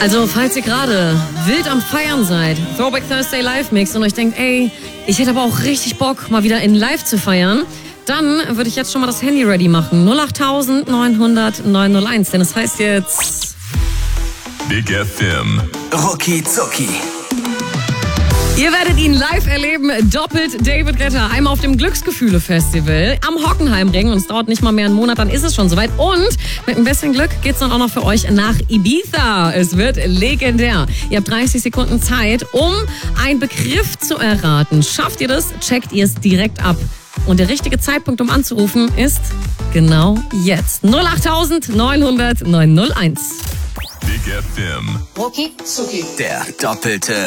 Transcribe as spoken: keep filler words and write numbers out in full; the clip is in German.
Also, falls ihr gerade wild am Feiern seid, Throwback Thursday Live Mix und euch denkt, ey, ich hätte aber auch richtig Bock, mal wieder in Live zu feiern, dann würde ich jetzt schon mal das Handy ready machen. null acht neunhundert neunhunderteins, denn das heißt jetzt Big F M. Rucki Zucki. Ihr werdet ihn live erleben, doppelt David Guetta, einmal auf dem Glücksgefühle-Festival am Hockenheimring und es dauert nicht mal mehr einen Monat, dann ist es schon soweit. Und mit ein bisschen Glück geht's dann auch noch für euch nach Ibiza. Es wird legendär. Ihr habt dreißig Sekunden Zeit, um einen Begriff zu erraten. Schafft ihr das, checkt ihr es direkt ab. Und der richtige Zeitpunkt, um anzurufen, ist genau jetzt. null acht neunhundert neunhunderteins. Big F M. Rucki Zucki. Der doppelte